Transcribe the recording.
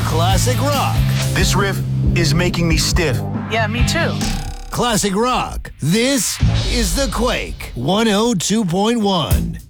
classic rock. This riff is making me stiff. Yeah, me too. Classic rock. This is The Quake 102.1.